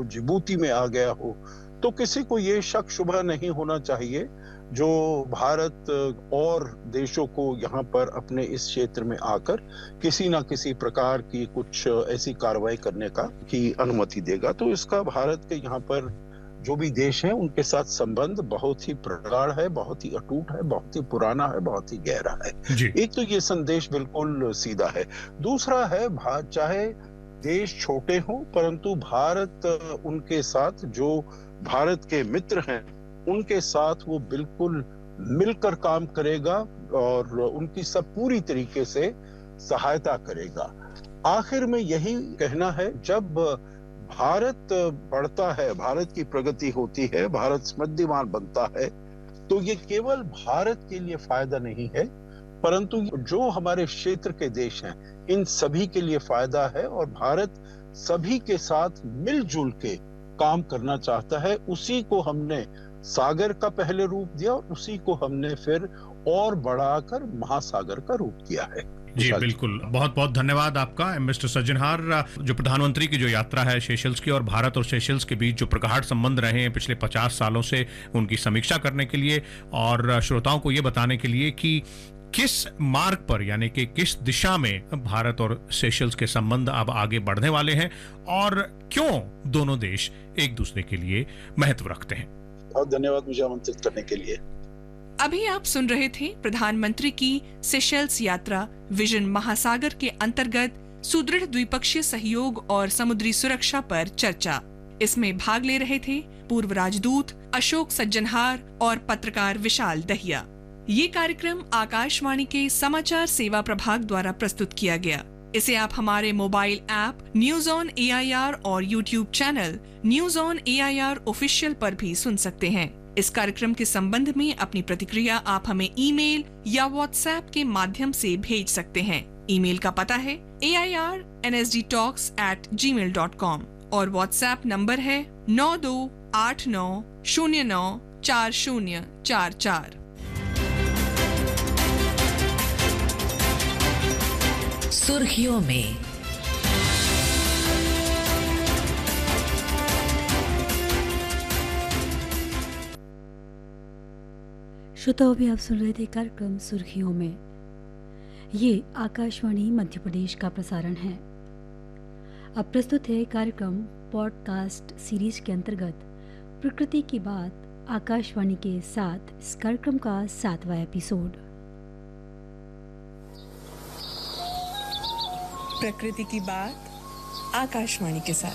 वो जिबूती में आ गया हो, तो किसी को ये शक शुबा नहीं होना चाहिए जो भारत और देशों को यहाँ पर अपने इस क्षेत्र में आकर किसी ना किसी प्रकार की कुछ ऐसी कार्रवाई करने की अनुमति देगा। तो इसका भारत के यहाँ पर जो भी देश हैं उनके साथ संबंध बहुत ही प्रगाढ़ है, बहुत ही अटूट है, बहुत ही पुराना है, बहुत ही गहरा है। एक तो ये संदेश बिल्कुल सीधा है। दूसरा है, चाहे देश छोटे हों परंतु भारत उनके साथ, जो भारत के मित्र हैं उनके साथ वो बिल्कुल मिलकर काम करेगा और उनकी सब पूरी तरीके से सहायता करेगा। आखिर में यही कहना है, जब भारत बढ़ता है, भारत की प्रगति होती है, भारत समृद्धिमान बनता है, तो ये केवल भारत के लिए फायदा नहीं है परंतु जो हमारे क्षेत्र के देश हैं इन सभी के लिए फायदा है। और भारत सभी के साथ मिलजुल के काम करना चाहता है। उसी को हमने सागर का पहले रूप दिया और उसी को हमने फिर और बढ़ाकर महासागर का रूप दिया है। जी बिल्कुल, बहुत बहुत धन्यवाद आपका मिस्टर सज्जनहार। जो प्रधानमंत्री की जो यात्रा है सेशल्स की, और भारत और सेशल्स के बीच जो प्रगाढ़ संबंध रहे हैं पिछले 50 सालों से, उनकी समीक्षा करने के लिए और श्रोताओं को ये बताने के लिए कि किस मार्ग पर, यानी कि किस दिशा में भारत और सेशल्स के संबंध अब आगे बढ़ने वाले हैं और क्यों दोनों देश एक दूसरे के लिए महत्व रखते हैं। बहुत धन्यवाद मुझे आमंत्रित करने के लिए। अभी आप सुन रहे थे प्रधानमंत्री की सेशल्स यात्रा विजन महासागर के अंतर्गत सुदृढ़ द्विपक्षीय सहयोग और समुद्री सुरक्षा पर चर्चा। इसमें भाग ले रहे थे पूर्व राजदूत अशोक सज्जनहार और पत्रकार विशाल दहिया। ये कार्यक्रम आकाशवाणी के समाचार सेवा प्रभाग द्वारा प्रस्तुत किया गया। इसे आप हमारे mobile app news on AIR और YouTube channel news on AIR official पर भी सुन सकते हैं। इस कार्यक्रम के संबंध में अपनी प्रतिक्रिया आप हमें ईमेल या व्हाट्सएप के माध्यम से भेज सकते हैं। ईमेल का पता है airnsdtalks@gmail.com और व्हाट्सएप नंबर है 9289094044। सुर्खियों में श्रोताओं भी आप सुन रहे थे कार्यक्रम सुर्खियों में। ये आकाशवाणी मध्य प्रदेश का प्रसारण है। अब प्रस्तुत है कार्यक्रम पॉडकास्ट सीरीज के अंतर्गत प्रकृति की बात आकाशवाणी के साथ, इस कार्यक्रम का 7वां एपिसोड। प्रकृति की बात आकाशवाणी के साथ।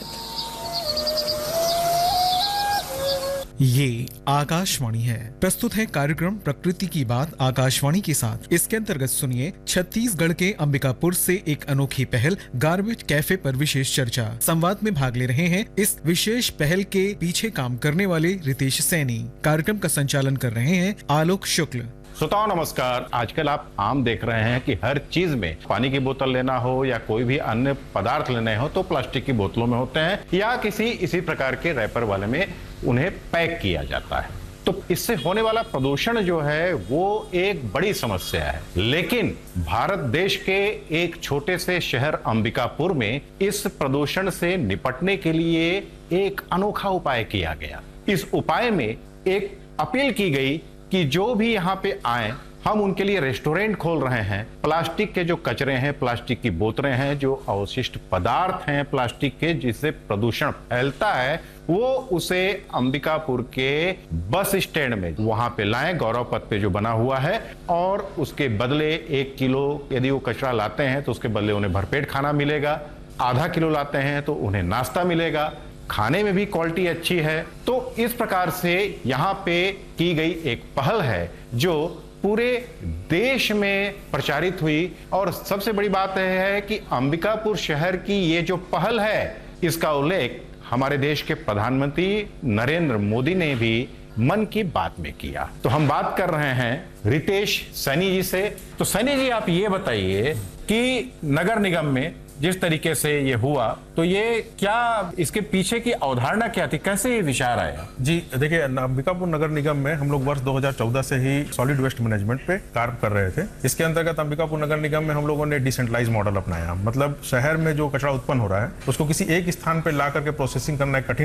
ये आकाशवाणी है। प्रस्तुत है कार्यक्रम प्रकृति की बात आकाशवाणी के साथ। इसके अंतर्गत सुनिए छत्तीसगढ़ के अंबिकापुर से एक अनोखी पहल गार्बेज कैफे पर विशेष चर्चा। संवाद में भाग ले रहे हैं इस विशेष पहल के पीछे काम करने वाले रितेश सैनी। कार्यक्रम का संचालन कर रहे हैं आलोक शुक्ल। श्रोताओं नमस्कार। आजकल आप आम देख रहे हैं कि हर चीज में, पानी की बोतल लेना हो या कोई भी अन्य पदार्थ लेने हो तो प्लास्टिक की बोतलों में होते हैं या किसी इसी प्रकार के रैपर वाले में उन्हें पैक किया जाता है। तो इससे होने वाला प्रदूषण जो है वो एक बड़ी समस्या है। लेकिन भारत देश के एक छोटे से शहर अंबिकापुर में इस प्रदूषण से निपटने के लिए एक अनोखा उपाय किया गया। इस उपाय में एक अपील की गई कि जो भी यहाँ पे आए, हम उनके लिए रेस्टोरेंट खोल रहे हैं। प्लास्टिक के जो कचरे हैं, प्लास्टिक की बोतलें हैं, जो अवशिष्ट पदार्थ हैं प्लास्टिक के जिससे प्रदूषण फैलता है, वो उसे अंबिकापुर के बस स्टैंड में वहां पे लाएं, गौरव पथ पे जो बना हुआ है, और उसके बदले 1 किलो यदि वो कचरा लाते हैं तो उसके बदले उन्हें भरपेट खाना मिलेगा। आधा किलो लाते हैं तो उन्हें नाश्ता मिलेगा। खाने में भी क्वालिटी अच्छी है। तो इस प्रकार से यहाँ पे की गई एक पहल है जो पूरे देश में प्रचारित हुई। और सबसे बड़ी बात यह है कि अंबिकापुर शहर की ये जो पहल है, इसका उल्लेख हमारे देश के प्रधानमंत्री नरेंद्र मोदी ने भी मन की बात में किया। तो हम बात कर रहे हैं रितेश सैनी जी से। तो सैनी जी, आप ये बताइए कि नगर निगम में जिस तरीके से ये हुआ, तो ये क्या, इसके पीछे की अवधारणा क्या थी, कैसे ये विचार आया? जी देखिए, अंबिकापुर नगर निगम में हम लोग वर्ष 2014 से ही सॉलिड वेस्ट मैनेजमेंट पे कार्य कर रहे थे। इसके अंतर्गत अंबिकापुर नगर निगम में हम लोगों ने डिसेंट्रलाइज मॉडल अपनाया। मतलब शहर में जो कचरा उत्पन्न हो रहा है उसको किसी एक स्थान पर ला करके प्रोसेसिंग करना कठिन